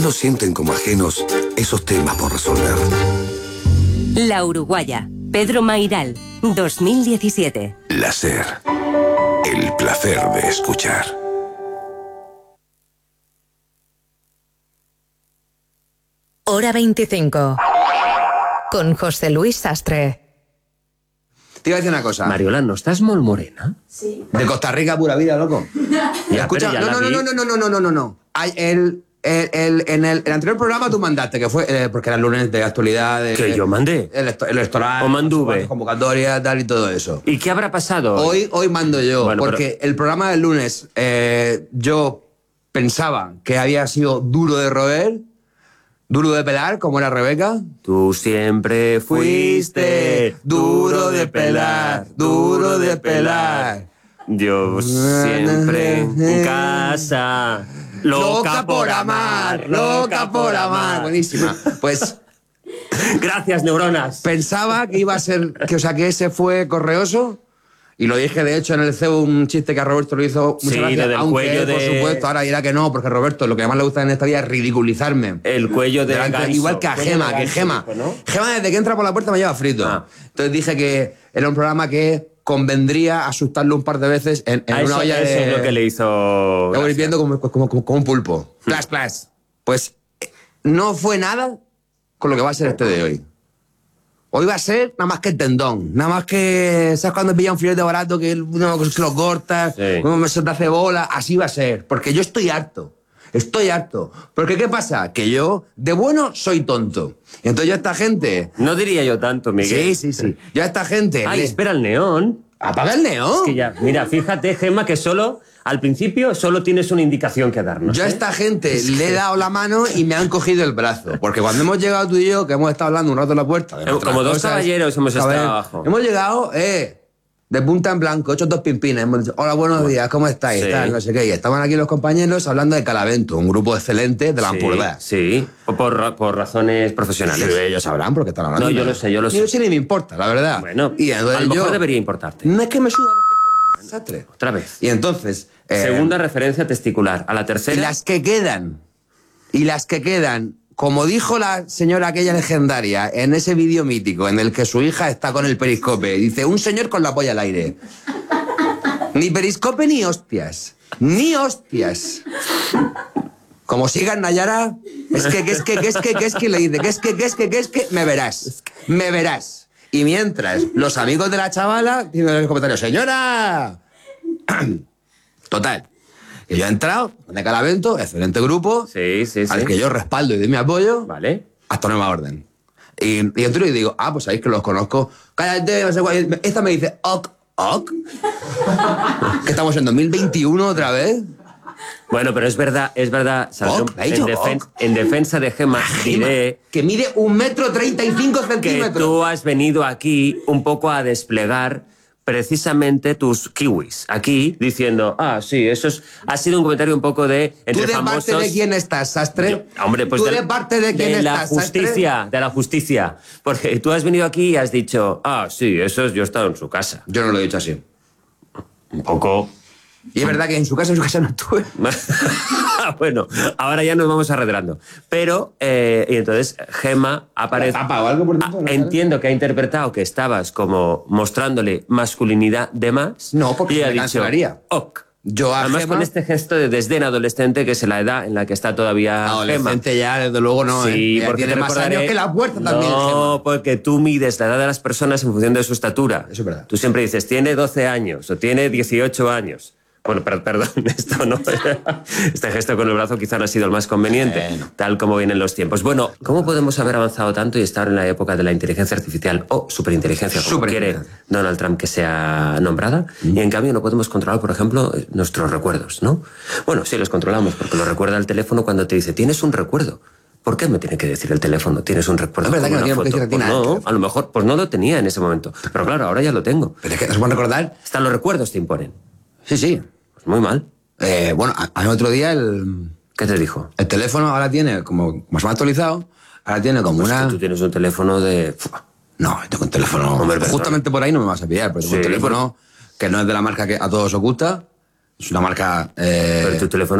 No sienten como ajenos esos temas por resolver. La Uruguaya. Pedro Mairal, 2017. La SER. El placer de escuchar. Hora 25. Con José Luis Sastre. Te iba a decir una cosa. Mariola, ¿no estás molt morena? Sí. De Costa Rica, pura vida, loco. Ya, Escucha, pero ya la vi. no. En el anterior programa tú mandaste, que fue, porque era el lunes de actualidad. ¿Que yo mandé? El electoral. ¿O manduve? Convocatoria, tal y todo eso. ¿Y qué habrá pasado? Hoy mando yo, Bueno, porque el programa del lunes yo pensaba que había sido duro de roer, duro de pelar, como era Rebeca. Tú siempre fuiste duro de pelar, duro de pelar. Yo siempre en casa, loca por amar, loca por amar. Buenísima. Pues gracias, neuronas. pensaba que iba a ser, que ese fue correoso. Y lo dije, de hecho, en el CEO, un chiste que a Roberto lo hizo muchas Sí, gracias, del aunque cuello por de- supuesto, ahora dirá que no, porque Roberto, lo que más le gusta en esta vida es ridiculizarme. El cuello de Delante- ganso. igual que a Cuello Gema, de que ganso, Gema. dijo, ¿no? Gema desde que entra por la puerta me lleva frito. Ah. Entonces dije que era un programa que convendría asustarlo un par de veces en Ah, una eso, olla eso de... es lo que le hizo. Voy gracia. viendo como un pulpo. Plas, plas. Pues no fue nada con lo que va a ser este de hoy. Hoy va a ser nada más que el tendón. Nada más que... ¿Sabes cuando pilla un filete barato que se lo cortas? Sí. Como se te hace bola. Así va a ser. Porque yo estoy harto. Estoy harto. Porque ¿qué pasa? Que yo, de bueno, soy tonto. Y entonces yo a esta gente... No diría yo tanto, Miguel. Sí. Yo a esta gente... Ay, espera, el neón. ¡Apaga el neón! Es que ya, mira, fíjate, Gemma, que al principio solo tienes una indicación que darnos. Yo a esta gente le he dado la mano y me han cogido el brazo. Porque cuando hemos llegado tú y yo, que hemos estado hablando un rato en la puerta... de nuestras Como dos cosas, caballeros hemos a ver, estado abajo. Hemos llegado, de punta en blanco, hechos dos pimpines. Hemos dicho, hola, buenos días, ¿cómo estáis? Sí. Tal, no sé qué. Y estaban aquí los compañeros hablando de Calavento, un grupo excelente de la Ampurdá. Sí, por razones profesionales. Sí, ellos sabrán porque están hablando. No, yo lo sé, yo lo sé. Sí, ni me importa, la verdad. Bueno, y entonces a lo mejor yo- debería importarte. No es que me suda los cojones, desastre. Otra vez. Y entonces... Segunda referencia testicular. A la Y tercera... las que quedan, como dijo la señora aquella legendaria en ese vídeo mítico en el que su hija está con el periscope, dice, un señor con la polla al aire. Ni periscope ni hostias. Ni hostias. Como sigan Nayara, es que le dice, que es que, me verás. Y mientras, los amigos de la chavala dicen en los comentarios, señora... Total. Que yo he entrado, de Calavento, excelente grupo, Sí. al que yo respaldo y doy mi apoyo, Vale. hasta nueva orden. Y entro y digo, pues sabéis que los conozco. Cállate, no sé cuál. Esta me dice, ok. Que estamos en 2021 otra vez. Bueno, pero es verdad, Salomón, ¿ha dicho en defensa de Gemma, diré Que mide 1,35 m. que tú has venido aquí un poco a desplegar precisamente tus kiwis. Aquí, diciendo, sí, ha sido un comentario un poco de... ¿Tú entre de famosos, parte de quién estás, Sastre? Hombre, pues ¿Tú de parte de quién la estás, justicia, de la justicia. Porque tú has venido aquí y has dicho, sí, yo he estado en su casa. Yo no lo he dicho así. Un poco... Y es verdad que en su casa no estuve. Bueno, ahora ya nos vamos arredrando. Pero, y entonces Gemma aparece... ¿Tapa o algo por dentro? ¿No? Entiendo que ha interpretado que estabas como mostrándole masculinidad de más. No, porque y se ha me dicho, cancelaría. ok. Yo a Además Gemma- con este gesto de desdén adolescente, que es la edad en la que está todavía Gemma. Adolescente ya, desde luego no. Sí, Ya porque tiene te más recordaré- años que la puerta también, No, Gemma. porque tú mides la edad de las personas en función de su estatura. Eso es verdad. Tú siempre dices, tiene 12 años o tiene 18 años. Bueno, perdón, esto no. Este gesto con el brazo quizá no ha sido el más conveniente, tal como vienen los tiempos. Bueno, ¿cómo podemos haber avanzado tanto y estar en la época de la inteligencia artificial o superinteligencia, como quiere Donald Trump que sea nombrada? Y en cambio no podemos controlar, por ejemplo, nuestros recuerdos, ¿no? Bueno, sí los controlamos, porque lo recuerda el teléfono cuando te dice, tienes un recuerdo. ¿Por qué me tiene que decir el teléfono? ¿Tienes un recuerdo? Es verdad con que no una tiene por qué foto? decirte nada, el No, teléfono. a lo mejor pues no lo tenía en ese momento. Pero claro, ahora ya lo tengo. Pero es que no se pueden recordar. Hasta los recuerdos te imponen. Sí. Pues muy mal. Bueno, al otro día el ¿Qué te dijo? teléfono ahora tiene, como se me ha actualizado, ahora tiene como Pues una... que tú tienes un teléfono de... No, tengo un teléfono... Hombre, perdón. justamente por ahí no me vas a pillar, pero tengo un Sí, teléfono que no es de la marca que a todos os gusta, es una marca... Pero tu teléfono